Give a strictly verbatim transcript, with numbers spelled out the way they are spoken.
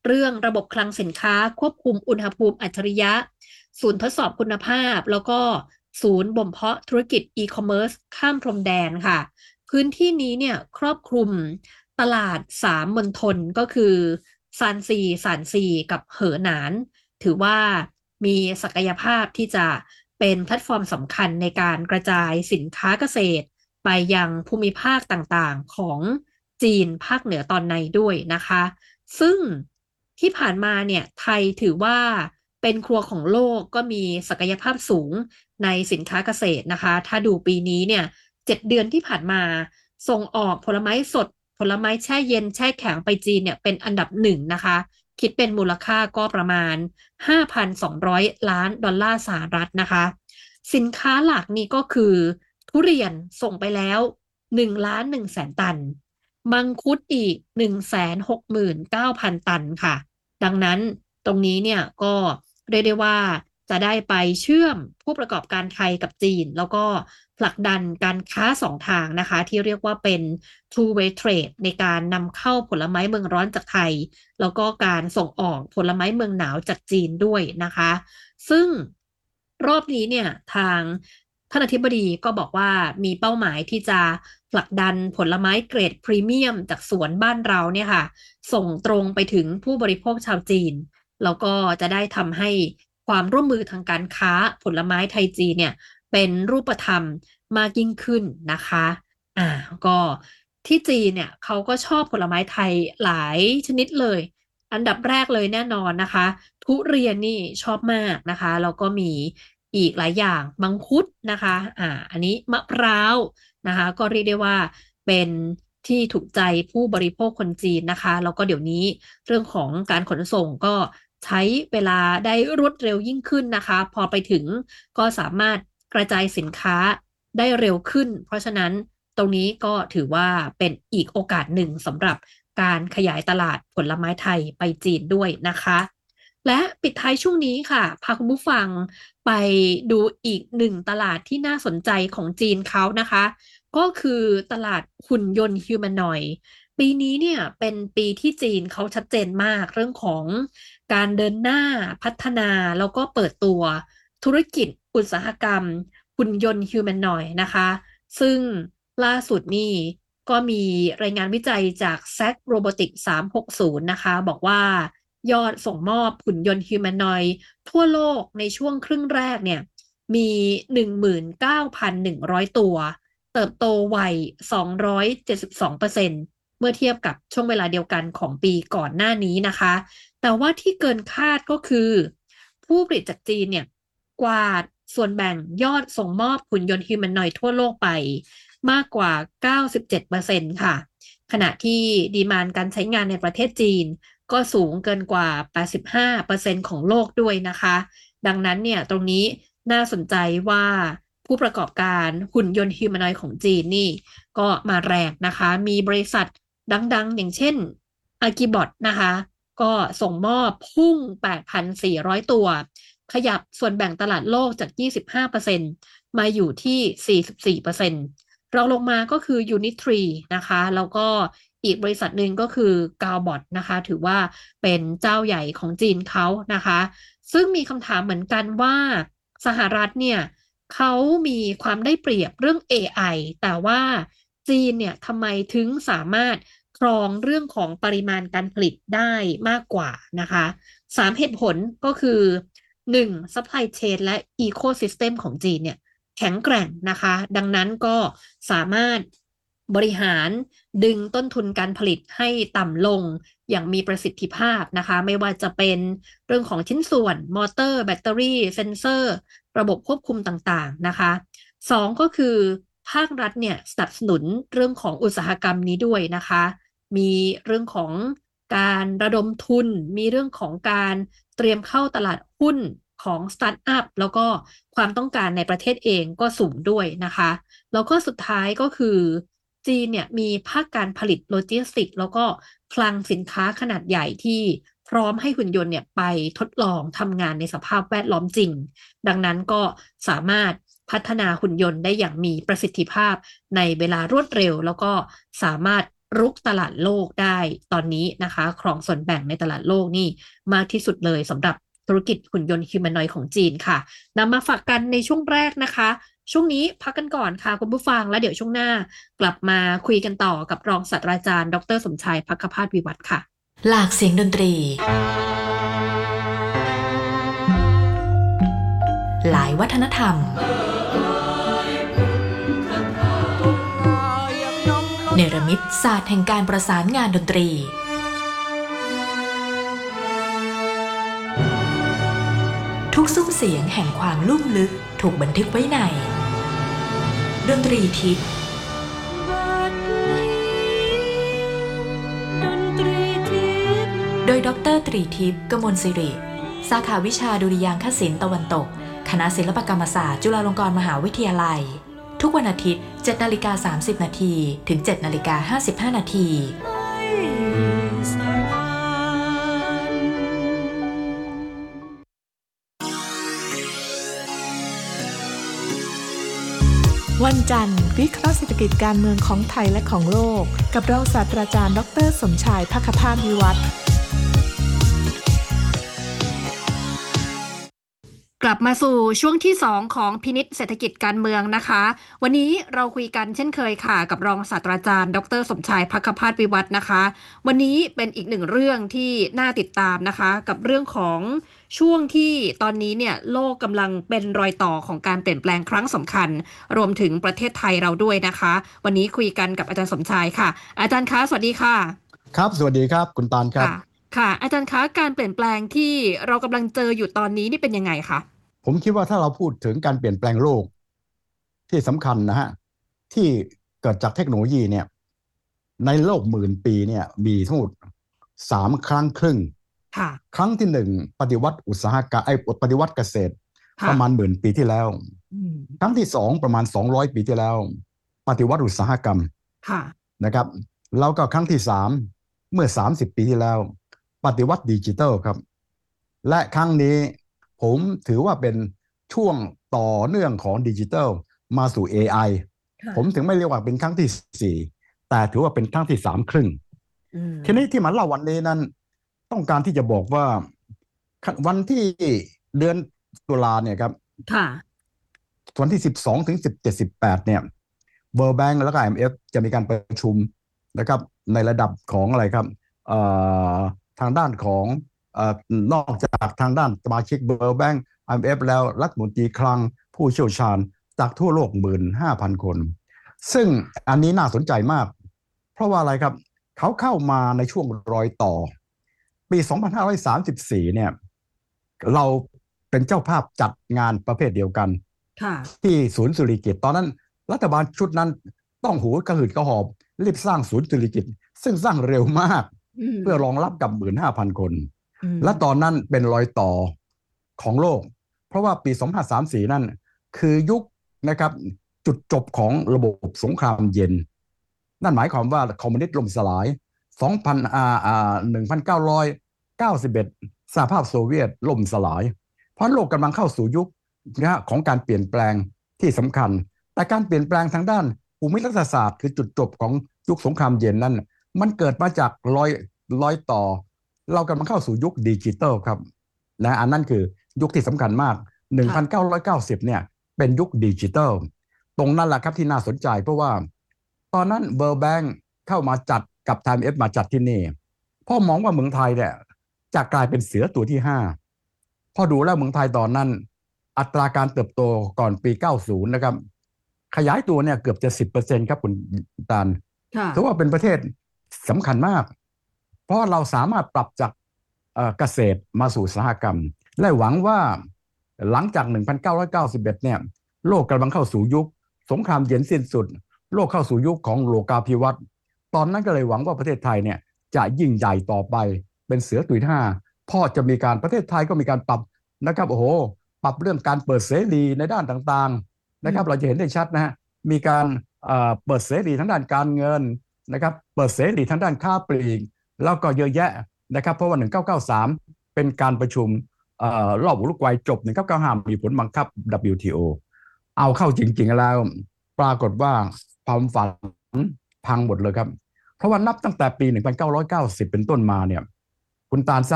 เรื่องระบบคลังสินค้าควบคุมอุณหภูมิอัจฉริยะศูนย์ทดสอบคุณภาพแล้วก็ศูนย์บ่มเพาะธุรกิจอีคอมเมิร์ซข้ามพรมแดนค่ะพื้นที่นี้เนี่ยครอบคลุมตลาดสามมณฑลก็คือซานซีซานซีกับเหอหนานถือว่ามีศักยภาพที่จะเป็นแพลตฟอร์มสำคัญในการกระจายสินค้าเกษตรไปยังภูมิภาคต่างๆของจีนภาคเหนือตอนในด้วยนะคะ ซึ่งที่ผ่านมาเนี่ยไทยถือว่าเป็นครัวของโลกก็มีศักยภาพสูงในสินค้าเกษตรนะคะถ้าดูปีนี้เนี่ยเจ็ดเดือนที่ผ่านมาส่งออกผลไม้สดผลไม้แช่เย็นแช่แข็งไปจีนเนี่ยเป็นอันดับหนึ่งนะคะคิดเป็นมูลค่าก็ประมาณห้าพันสองร้อยล้านดอลลาร์สหรัฐนะคะสินค้าหลักนี่ก็คือทุเรียนส่งไปแล้วหนึ่งล้านหนึ่งแสนตัน มังคุดอีกหนึ่งแสนหกหมื่นเก้าพันตันค่ะ ดังนั้นตรงนี้เนี่ยก็เรียกได้ว่าจะได้ไปเชื่อมผู้ประกอบการไทยกับจีนแล้วก็ผลักดันการค้าสองทางนะคะที่เรียกว่าเป็น two way trade ในการนำเข้าผลไม้เมืองร้อนจากไทยแล้วก็การส่งออกผลไม้เมืองหนาวจากจีนด้วยนะคะซึ่งรอบนี้เนี่ยทาง ท่านอธิบดีก็บอกว่ามีเป้าหมายที่จะผลักดันผลไม้เกรดพรีเมียมจากสวนบ้านเราเนี่ยค่ะส่งตรงไปถึงผู้บริโภคชาวจีนแล้วก็จะได้ทำให้ความร่วมมือทางการค้าผลไม้ไทยจีนเนี่ยเป็นรูปธรรมมากยิ่งขึ้นนะคะอ่าก็ที่จีนเนี่ยเขาก็ชอบผลไม้ไทยหลายชนิดเลยอันดับแรกเลยแน่นอนนะคะทุเรียนนี่ชอบมากนะคะแล้วก็มี อีกหลายอย่างมังคุดนะคะอ่าอันนี้มะพร้าวนะคะก็เรียกได้ว่าเป็นที่ถูกใจผู้บริโภคคนจีนนะคะแล้วก็เดี๋ยวนี้เรื่องของการขนส่งก็ใช้เวลาได้รวดเร็วยิ่งขึ้นนะคะพอไปถึงก็สามารถกระจายสินค้าได้เร็วขึ้นเพราะฉะนั้นตรงนี้ก็ถือว่าเป็นอีกโอกาสหนึ่งสำหรับการขยายตลาดผลไม้ไทยไปจีนด้วยนะคะ และปิดท้ายช่วงนี้ค่ะพาคุณผู้ฟังไปดูอีกหนึ่งตลาดที่น่าสนใจของจีนเขานะคะก็คือตลาดหุ่นยนต์ฮิวแมนอยด์ปีนี้เนี่ยเป็นปีที่จีนเขาชัดเจนมากเรื่องของการเดินหน้าพัฒนาแล้วก็เปิดตัวธุรกิจอุตสาหกรรมหุ่นยนต์ฮิวแมนอยด์นะคะซึ่งล่าสุดนี่ก็มีรายงานวิจัยจาก แซค Robotics สามหกศูนย์นะคะบอกว่า ยอดส่งมอบหุ่นยนต์ฮิวแมนอยด์ทั่วโลกในช่วงครึ่งแรกเนี่ยมี หนึ่งหมื่นเก้าพันหนึ่งร้อย ตัวเติบโตไวสองร้อยเจ็ดสิบสองเปอร์เซ็นต์เปอร์เซ็นต์เมื่อเทียบกับช่วงเวลาเดียวกันของปีก่อนหน้านี้นะคะแต่ว่าที่เกินคาดก็คือผู้ผลิตจากจีนเนี่ยกวาดส่วนแบ่งยอดส่งมอบหุ่นยนต์ฮิวแมนอยด์ทั่วโลกไปมากกว่า เก้าสิบเจ็ดเปอร์เซ็นต์ ค่ะขณะที่ดีมานด์การใช้งานในประเทศจีน ก็สูงเกินกว่า แปดสิบห้าเปอร์เซ็นต์ ของโลกด้วยนะคะ ดังนั้นเนี่ยตรงนี้น่าสนใจว่าผู้ประกอบการหุ่นยนต์ฮิวแมนอยด์ของจีนนี่ก็มาแรงนะคะ มีบริษัทดังๆอย่างเช่น Agibot นะคะก็ส่งมอบพุ่ง แปดพันสี่ร้อย ตัว ขยับส่วนแบ่งตลาดโลกจาก ยี่สิบห้าเปอร์เซ็นต์ มาอยู่ที่ สี่สิบสี่เปอร์เซ็นต์ รองลงมาก็คือ ยูนิทรี นะคะแล้วก็อีกบริษัทหนึ่งก็คือ กาวบอท นะคะถือว่าเป็นเจ้าใหญ่ของจีนเขานะคะซึ่งมีคำถามเหมือนกันว่าสหรัฐเนี่ยเขามีความได้เปรียบเรื่อง เอ ไอ แต่ว่าจีนเนี่ยทำไมถึงสามารถครองเรื่องของปริมาณการผลิตได้มากกว่านะคะสามเหตุผลก็คือหนึ่ง ซัพพลาย เชน และ อีโคซิสเต็ม ของจีนเนี่ย แข็งแกร่งนะคะดังนั้นก็สามารถบริหารดึงต้นทุนการผลิตให้ต่ำลงอย่างมีประสิทธิภาพนะคะไม่ว่าจะเป็นเรื่องของชิ้นส่วนมอเตอร์แบตเตอรี่เซนเซอร์ระบบควบคุมต่างๆนะคะสองก็คือภาครัฐเนี่ยสนับสนุนเรื่องของอุตสาหกรรมนี้ด้วยนะคะมีเรื่องของการระดมทุนมีเรื่องของการเตรียมเข้าตลาดหุ้นของสตาร์ทอัพแล้วก็ความต้องการในประเทศเองก็สูงด้วยนะคะแล้วก็สุดท้ายก็คือจีนเนี่ยมีภาคการผลิตโลจิสติกส์แล้วก็คลังสินค้าขนาดใหญ่ที่พร้อมให้หุ่นยนต์เนี่ยไปทดลองทำงานในสภาพแวดล้อมจริงดังนั้นก็สามารถพัฒนาหุ่นยนต์ได้อย่างมีประสิทธิภาพในเวลารวดเร็วแล้วก็สามารถรุกตลาดโลกได้ตอนนี้นะคะครองส่วนแบ่งในตลาดโลกนี่มากที่สุดเลยสำหรับธุรกิจหุ่นยนต์ฮิวแมนอยด์ของจีนค่ะนำมาฝากกันในช่วงแรกนะคะช่วงนี้พักกันก่อนค่ะคุณผู้ฟังแล้วเดี๋ยวช่วงหน้ากลับมาคุยกันต่อกับรองศาสตราจารย์ดรสมชายภัคพาสวิวัฒน์ค่ะหลากเสียงดนตรีหลายวัฒนธรรมเนรมิตศาสตร์แห่งการประสานงานดนตรีทุกซุ้มเสียงแห่งความลุ่มลึกถูกบันทึกไว้ในดนตรีทิพย์โดยดรตรีทิพย์กมลสิริสาขาวิชาดุริยางคศิลป์ตะวันตกคณะศิลปกรรมศาสตร์จุฬาลงกรณ์มหาวิทยาลัยทุกวันอาทิตย์ เจ็ดนาฬิกาสามสิบนาทีถึง เจ็ดนาฬิกาห้าสิบห้านาทีวันจันทร์วิเคราะห์เศรษฐกิจการเมืองของไทยและของโลกกับรองศาสตราจารย์ดรสมชายภัคพาสวิวัฒน์กลับมาสู่ช่วงที่สองของพินิจเศรษฐกิจการเมืองนะคะวันนี้เราคุยกันเช่นเคยค่ะกับรองศาสตราจารย์ดรสมชายภัคพาสวิวัฒน์นะคะวันนี้เป็นอีกหนึ่งเรื่องที่น่าติดตามนะคะกับเรื่องของช่วงที่ตอนนี้เนี่ยโลกกำลังเป็นรอยต่อของการเปลี่ยนแปลงครั้งสำคัญรวมถึงประเทศไทยเราด้วยนะคะวันนี้คุยกันกับอาจารย์สมชายค่ะอาจารย์คะสวัสดีค่ะครับสวัสดีครับคุณตาลครับค่ะอาจารย์คะการเปลี่ยนแปลงที่เรากำลังเจออยู่ตอนนี้นี่เป็นยังไงคะผมคิดว่าถ้าเราพูดถึงการเปลี่ยนแปลงโลกที่สำคัญนะฮะที่เกิดจากเทคโนโลยีเนี่ยในโลกหมื่นปีเนี่ยมีทั้งหมดสามครั้งครึ่งครั้งที่หนึ่งปฏิวัติอุตสาหกรรมไอ้ปฏิวัติเกษตรประมาณหมื่นปีที่แล้วครั้งที่สองประมาณสองร้อยปีที่แล้วปฏิวัติอุตสาหกรรมนะครับแล้วก็ครั้งที่สามเมื่อสามสิบปีที่แล้วปฏิวัติดิจิทัลครับและครั้งนี้ผมถือว่าเป็นช่วงต่อเนื่องของดิจิทัลมาสู่ เอ ไอ ผมถึงไม่เรียกว่าเป็นครั้งที่สี่แต่ถือว่าเป็นครั้งที่สามครึ่งทีนี้ที่มาเล่าวันนี้นั้นต้องการที่จะบอกว่าวันที่เดือนตุลาเนี่ยครับวันที่สิบสองถึงสิบเจ็ด สิบแปดเนี่ย World Bank แล้วก็ ไอ เอ็ม เอฟ จะมีการประชุมนะครับในระดับของอะไรครับทางด้านของนอกจากทางด้านสมาชิก World Bank ไอ เอ็ม เอฟ แล้วรัฐมนตรีคลังผู้เชี่ยวชาญจากทั่วโลก หนึ่งหมื่นห้าพัน คนซึ่งอันนี้น่าสนใจมากเพราะว่าอะไรครับเขาเข้ามาในช่วงรอยต่อปีสองพันห้าร้อยสามสิบสี่เนี่ยเราเป็นเจ้าภาพจัดงานประเภทเดียวกันที่ศูนย์สุริกิตตอนนั้นรัฐบาลชุดนั้นต้องหูกระหืดกระหอบรีบสร้างศูนย์สุริกิตซึ่งสร้างเร็วมากเพื่อรองรับกับ หนึ่งหมื่นห้าพัน คนและตอนนั้นเป็นรอยต่อของโลกเพราะว่าปีสองพันห้าร้อยสามสิบสี่นั่นคือยุคนะครับจุดจบของระบบสงครามเย็นนั่นหมายความว่าคอมมิวนิสต์ล่มสลายสองพันอ่าอ่าหนึ่งพันเก้าร้อยเก้าสิบเอ็ดสหภาพโซเวียตล่มสลายเพราะโลกกำลังเข้าสู่ยุคนะของการเปลี่ยนแปลงที่สำคัญแต่การเปลี่ยนแปลงทางด้านภูมิรัฐศาสตร์คือจุดจบของยุคสงครามเย็นนั้นมันเกิดมาจากรอยรอยต่อเรากำลังเข้าสู่ยุคดิจิทัลครับและอันนั้นคือยุคที่สำคัญมากหนึ่งพันเก้าร้อยเก้าสิบเนี่ยเป็นยุคดิจิทัลตรงนั้นแหละครับที่น่าสนใจเพราะว่าตอนนั้น World Bank เข้ามาจัดกับ ไทม์ เอฟ มาจัดที่นี่พ่อมองว่าเมืองไทยเนี่ยจะกลายเป็นเสือตัวที่ห้าพอดูแล้วเมืองไทยตอนนั้นอัตราการเติบโตก่อนปีเก้าสิบนะครับขยายตัวเนี่ยเกือบจะ สิบเปอร์เซ็นต์ ครับคุณตาลถือว่าเป็นประเทศสำคัญมากเพราะเราสามารถปรับจากเกษตรมาสู่อุตสาหกรรมและหวังว่าหลังจากหนึ่งพันเก้าร้อยเก้าสิบเอ็ดเนี่ยโลกกำลังเข้าสู่ยุคสงครามเย็นสิ้นสุดโลกเข้าสู่ยุคของโลกาภิวัตน์ตอนนั้นก็เลยหวังว่าประเทศไทยเนี่ยจะยิ่งใหญ่ต่อไปเป็นเสือตัวที่ห้าพ่อจะมีการประเทศไทยก็มีการปรับนะครับโอ้โหปรับเรื่องการเปิดเสรีในด้านต่างๆนะครับเราจะเห็นได้ชัดนะฮะมีการเปิดเสรีทั้งด้านการเงินนะครับเปิดเสรีทั้งด้านค้าปลีกแล้วก็เยอะแยะนะครับเพราะว่าหนึ่งพันเก้าร้อยเก้าสิบสามเป็นการประชุมรอบอุรุกวัยจบหนึ่งพันเก้าร้อยเก้าสิบห้ามีผลบังคับ ดับเบิลยู ที โอ เอาเข้าจริงๆแล้วปรากฏว่าความฝันพังหมดเลยครับเพราะว่านับตั้งแต่ปีหนึ่งพันเก้าร้อยเก้าสิบเป็นต้นมาเนี่ยคุณตาล